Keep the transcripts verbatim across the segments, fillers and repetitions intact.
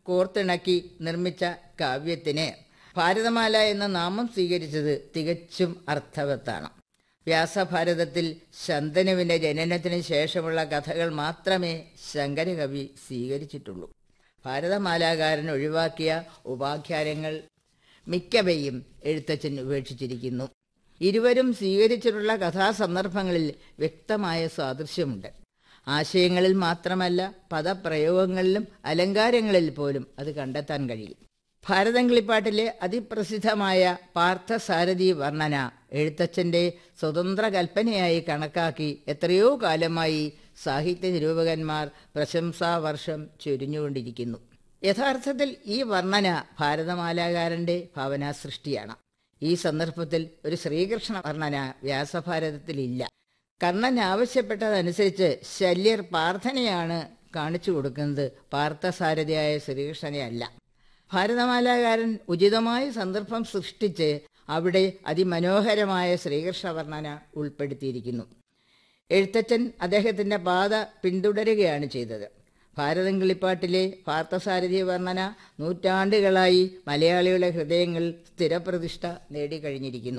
കോർത്തിണക്കി നിർമ്മിച്ച കാവ്യത്തിന് ഭാരതമാല എന്ന നാമം സ്വീകരിച്ചത് തികച്ചും അർത്ഥവത്താണ്. വ്യാസഭാരതത്തിൽ ശന്തനുവിൻ്റെ ജനനത്തിന് ശേഷമുള്ള കഥകൾ മാത്രമേ ശങ്കരകവി സ്വീകരിച്ചിട്ടുള്ളൂ. ഭാരതമാലാകാരൻ ഒഴിവാക്കിയ ഉപാഖ്യാനങ്ങൾ മിക്കവയും എഴുത്തച്ഛൻ ഉപേക്ഷിച്ചിരിക്കുന്നു. ഇരുവരും സ്വീകരിച്ചിട്ടുള്ള കഥാസന്ദർഭങ്ങളിൽ വ്യക്തമായ സാദൃശ്യമുണ്ട്. ആശയങ്ങളിൽ മാത്രമല്ല, പദപ്രയോഗങ്ങളിലും അലങ്കാരങ്ങളിൽ പോലും അത് കണ്ടെത്താൻ കഴിയും. ഭാരതം കിളിപ്പാട്ടിലെ അതിപ്രസിദ്ധമായ പാർത്ഥസാരഥി വർണ്ണന എഴുത്തച്ഛൻ്റെ സ്വതന്ത്ര കൽപ്പനയായി കണക്കാക്കി എത്രയോ കാലമായി സാഹിത്യ നിരൂപകന്മാർ പ്രശംസാവർഷം ചൊരിഞ്ഞുകൊണ്ടിരിക്കുന്നു. യഥാർത്ഥത്തിൽ ഈ വർണ്ണന ഭാരതമാലാകാരൻ്റെ ഭാവനാസൃഷ്ടിയാണ്. ഈ സന്ദർഭത്തിൽ ഒരു ശ്രീകൃഷ്ണ വർണ്ണന വ്യാസഭാരതത്തിലില്ല. കർണൻ ആവശ്യപ്പെട്ടതനുസരിച്ച് ശല്യർ പാർത്ഥനെയാണ് കാണിച്ചു കൊടുക്കുന്നത്, പാർത്ഥസാരഥിയായ ശ്രീകൃഷ്ണനെ അല്ല. ഭാരതമാലാകാരൻ ഉചിതമായ സന്ദർഭം സൃഷ്ടിച്ച് അവിടെ അതിമനോഹരമായ ശ്രീകൃഷ്ണ വർണ്ണന ഉൾപ്പെടുത്തിയിരിക്കുന്നു. എഴുത്തച്ഛൻ അദ്ദേഹത്തിൻ്റെ പാത പിന്തുടരുകയാണ് ചെയ്തത്. ഭാരതം കിളിപ്പാട്ടിലെ പാർത്ഥസാരഥി വർണ്ണന നൂറ്റാണ്ടുകളായി മലയാളികളുടെ ഹൃദയങ്ങൾ സ്ഥിരപ്രതിഷ്ഠ നേടിക്കഴിഞ്ഞിരിക്കുന്നു.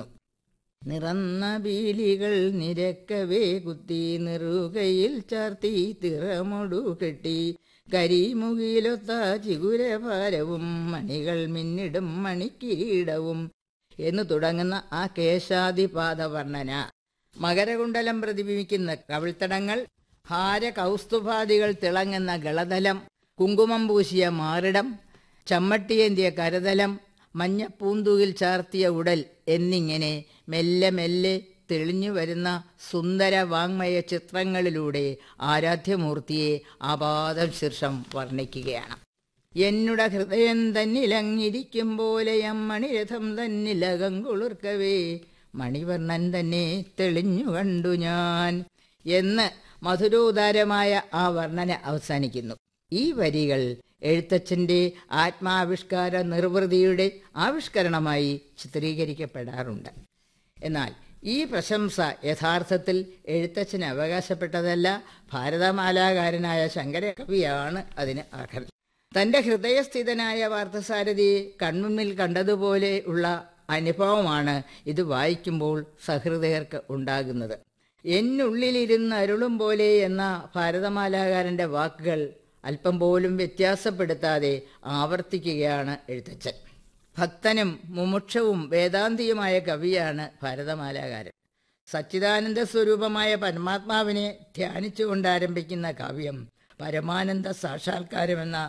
നിറന്ന പീലികൾ നിരക്കവേ കുത്തി നിറുകയിൽ ചാർത്തി തിറമൊടു കെട്ടി കരിമുകിലൊത്ത ചിഗുരഭാരവും മണികൾ മിന്നിടും മണിക്കിരീടവും എന്നു തുടങ്ങുന്ന ആ കേശാദിപാദ വർണ്ണന, മകരകുണ്ടലം പ്രതിബിംബിക്കുന്ന കവിൾത്തടങ്ങൾ, ഹാരകൗസ്തുഭാദികൾ തിളങ്ങുന്ന ഗളതലം, കുങ്കുമം പൂശിയ മാറിടം, ചമ്മട്ടിയേന്തിയ കരതലം, മഞ്ഞപ്പൂന്തുകിൽ ചാർത്തിയ ഉടൽ എന്നിങ്ങനെ മെല്ലെ മെല്ലെ തെളിഞ്ഞു വരുന്ന സുന്ദര വാങ്മയ ചിത്രങ്ങളിലൂടെ ആരാധ്യമൂർത്തിയെ ആപാദം ശീർഷം വർണ്ണിക്കുകയാണ്. എന്നുട ഹൃദയം തന്നിലങ്ങിരിക്കും പോലെയം മണിരഥം തന്നിലകം കുളിർക്കവേ മണിവർണ്ണൻ തന്നെ തെളിഞ്ഞു കണ്ടു ഞാൻ എന്ന് മധുരോദാരമായ ആ വർണ്ണന അവസാനിക്കുന്നു. ഈ വരികൾ എഴുത്തച്ഛൻ്റെ ആത്മാവിഷ്കാര നിർവൃതിയുടെ ആവിഷ്കരണമായി ചിത്രീകരിക്കപ്പെടാറുണ്ട്. എന്നാൽ ഈ പ്രശംസ യഥാർത്ഥത്തിൽ എഴുത്തച്ഛന് അവകാശപ്പെട്ടതല്ല, ഭാരതമാലാകാരനായ ശങ്കരകവിയാണ് അതിന് അർഹൻ. തൻ്റെ ഹൃദയസ്ഥിതനായ പാർത്ഥസാരഥിയെ കൺമുന്നിൽ കണ്ടതുപോലെ ഉള്ള അനുഭവമാണ് ഇത് വായിക്കുമ്പോൾ സഹൃദയർക്ക് ഉണ്ടാകുന്നത്. എന്നുള്ളിലിരുന്ന് അരുളും പോലെ എന്ന ഭാരതമാലാകാരൻ്റെ വാക്കുകൾ അല്പം പോലും വ്യത്യാസപ്പെടുത്താതെ ആവർത്തിക്കുകയാണ് എഴുത്തച്ഛൻ. ഭക്തനും മുമുക്ഷവും വേദാന്തിയുമായ കവിയാണ് ഭാരതമാലാകാരൻ. സച്ചിദാനന്ദ സ്വരൂപമായ പരമാത്മാവിനെ ധ്യാനിച്ചുകൊണ്ട് ആരംഭിക്കുന്ന കാവ്യം പരമാനന്ദ സാക്ഷാത്കാരമെന്ന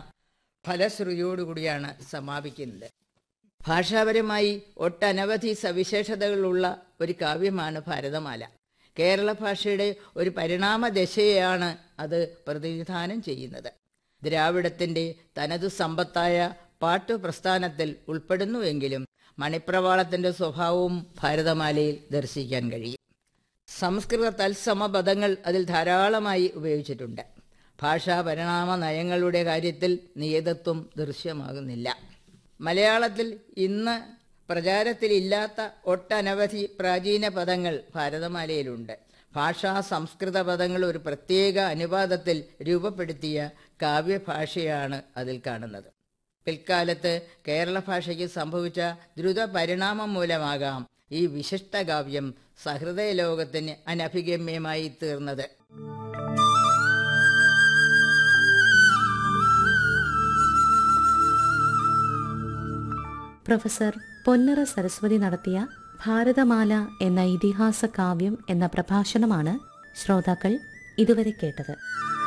ഫലശ്രുതിയോടുകൂടിയാണ് സമാപിക്കുന്നത്. ഭാഷാപരമായി ഒട്ടനവധി സവിശേഷതകളുള്ള ഒരു കാവ്യമാണ് ഭാരതമാല. കേരള ഭാഷയുടെ ഒരു പരിണാമദശയെയാണ് അത് പ്രതിനിധാനം ചെയ്യുന്നത്. ദ്രാവിഡത്തിൻ്റെ തനതു സമ്പത്തായ പാട്ടുപ്രസ്ഥാനത്തിൽ ഉൾപ്പെടുന്നുവെങ്കിലും മണിപ്രവാളത്തിൻ്റെ സ്വഭാവവും ഭാരതമാലയിൽ ദർശിക്കാൻ കഴിയും. സംസ്കൃത തത്സമ പദങ്ങൾ അതിൽ ധാരാളമായി ഉപയോഗിച്ചിട്ടുണ്ട്. ഭാഷാ പരിണാമ നയങ്ങളുടെ കാര്യത്തിൽ നിയതത്വം ദൃശ്യമാകുന്നില്ല. മലയാളത്തിൽ ഇന്ന് പ്രചാരത്തിലില്ലാത്ത ഒട്ടനവധി പ്രാചീന പദങ്ങൾ ഭാരതമാലയിലുണ്ട്. ഭാഷാ സംസ്കൃത പദങ്ങൾ ഒരു പ്രത്യേക അനുപാതത്തിൽ രൂപപ്പെടുത്തിയ കാവ്യഭാഷയാണ് അതിൽ കാണുന്നത്. പിൽക്കാലത്ത് കേരള ഭാഷയ്ക്ക് സംഭവിച്ച ദ്രുത പരിണാമം മൂലമാകാം ഈ വിശിഷ്ട കാവ്യം സഹൃദയ ലോകത്തിന് അനഭിഗമ്യമായി തീർന്നത്. പ്രൊഫസർ പൊന്നറ സരസ്വതി നടത്തിയ ഭാരതമാല എന്ന ഇതിഹാസ കാവ്യം എന്ന പ്രഭാഷണമാണ് ശ്രോതാക്കൾ ഇതുവരെ കേട്ടത്.